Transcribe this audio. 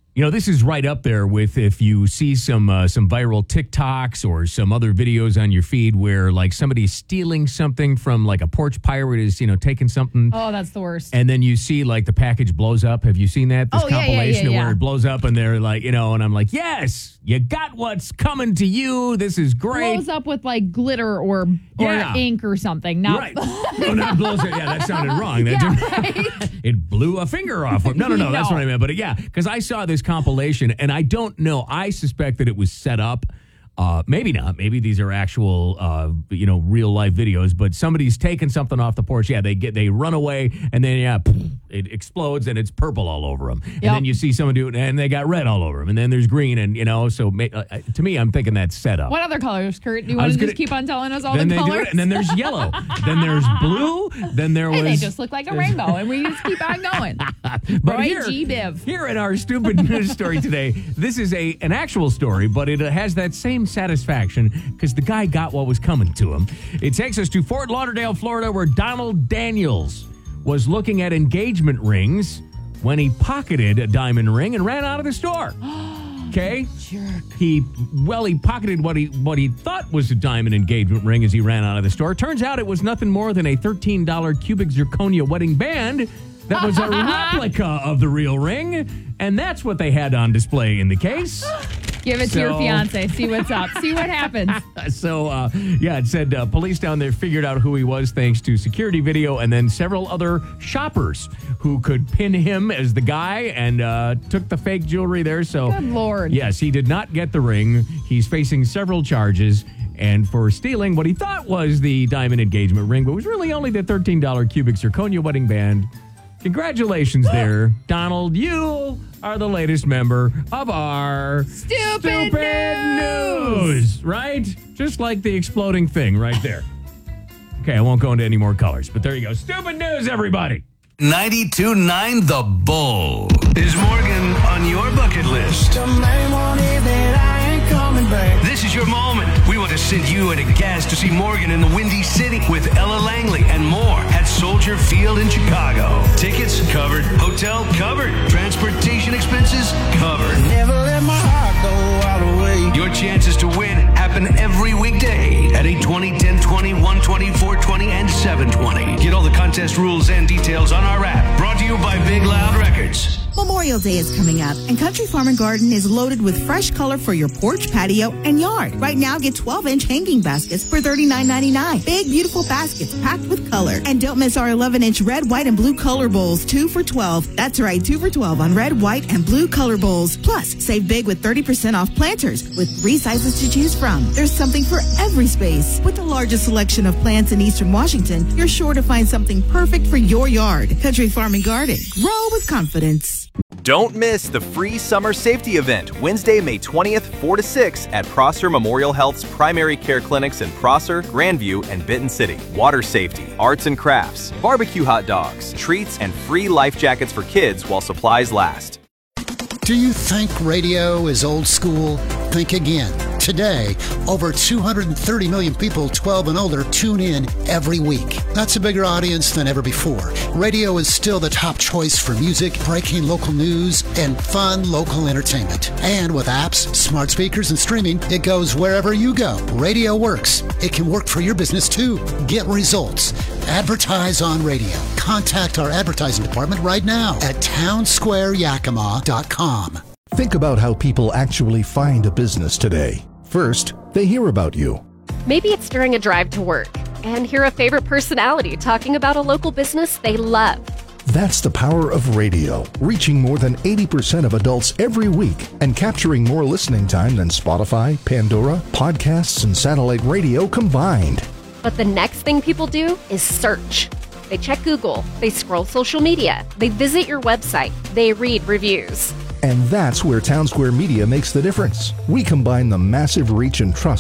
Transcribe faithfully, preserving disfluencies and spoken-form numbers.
You know, this is right up there with if you see some uh, some viral TikToks or some other videos on your feed where like somebody's stealing something from like a porch pirate is, you know, taking something. Oh, that's the worst. And then you see like the package blows up. Have you seen that? This oh, yeah, compilation yeah, yeah, yeah. where it blows up and they're like, you know, and I'm like, yes, you got what's coming to you. This is great. Blows up with like glitter or or Yeah. ink or something. Not Right. No, not blows it. Yeah, that sounded wrong. That yeah, didn't- right? It blew a finger off. No, no, no. That's No. what I meant. But yeah, because I saw this compilation and I don't know. I suspect that it was set up. Uh, maybe not. Maybe these are actual, uh, you know, real life videos. But somebody's taking something off the porch. Yeah, they get they run away, and then yeah, it explodes, and it's purple all over them. And Yep. then you see someone do it, and they got red all over them. And then there's green, and you know, so ma- uh, to me, I'm thinking that's set up. What other colors, Kurt? Do you I want was to just gonna- keep on telling us all then the they colors? do it, and then there's yellow, then there's blue, then there was. and they just look like a rainbow, and we just keep on going. But Roy here, G. Biv. Here in our stupid news story today, this is a an actual story, but it has that same satisfaction because the guy got what was coming to him. It takes us to Fort Lauderdale, Florida, where Donald Daniels was looking at engagement rings when he pocketed a diamond ring and ran out of the store. Okay? Jerk. He well, he pocketed what he what he thought was a diamond engagement ring as he ran out of the store. Turns out it was nothing more than a thirteen dollars cubic zirconia wedding band that was a replica of the real ring, and that's what they had on display in the case. Give it So- to your fiance. See what's up. See what happens. So, uh, yeah, it said uh, police down there figured out who he was thanks to security video and then several other shoppers who could pin him as the guy and uh, took the fake jewelry there. So, Good Lord. yes, he did not get the ring. He's facing several charges. And for stealing what he thought was the diamond engagement ring, but was really only the thirteen dollars cubic zirconia wedding band. Congratulations there, Donald. You are the latest member of our Stupid news. News. Right? Just like the exploding thing right there. Okay, I won't go into any more colors, but there you go. Stupid news, everybody. ninety-two point nine The Bull. Is Morgan on your bucket list? This is your moment. We want to send you and a guest to see Morgan in the Windy City with Ella Langley and more at Soldier Field in Chicago. Tickets covered. Hotel covered. Transportation expenses covered. Never let my heart go all the way. Your chances to win happen every weekday at eight twenty, ten twenty, one twenty, four twenty, and seven twenty. Get all the contest rules and details on our app. Brought to you by Big Loud Records. Memorial Day is coming up, and Country Farm and Garden is loaded with fresh color for your porch, patio, and yard. Right now, get twelve-inch hanging baskets for thirty-nine ninety-nine. Big, beautiful baskets packed with color. And don't miss our eleven-inch red, white, and blue color bowls, two for twelve. That's right, two for twelve on red, white, and blue color bowls. Plus, save big with thirty percent off planters with three sizes to choose from. There's something for every space. With the largest selection of plants in Eastern Washington, you're sure to find something perfect for your yard. Country Farm and Garden. Grow with confidence. Don't miss the free summer safety event Wednesday, May twentieth, four to six at Prosser Memorial Health's primary care clinics in Prosser, Grandview, and Benton City. Water safety, arts and crafts, barbecue hot dogs, treats, and free life jackets for kids while supplies last. Do you think radio is old school? Think again. Today, over two hundred thirty million people twelve and older tune in every week. That's a bigger audience than ever before. Radio is still the top choice for music, breaking local news, and fun local entertainment. And with apps, smart speakers, and streaming, it goes wherever you go. Radio works. It can work for your business too. Get results. Advertise on radio. Contact our advertising department right now at town square yakima dot com. Think about how people actually find a business today. First, they hear about you. Maybe it's during a drive to work and hear a favorite personality talking about a local business they love. That's the power of radio, reaching more than eighty percent of adults every week and capturing more listening time than Spotify, Pandora, podcasts, and satellite radio combined. But the next thing people do is search. They check Google, they scroll social media, they visit your website, they read reviews. And that's where Town Square Media makes the difference. We combine the massive reach and trust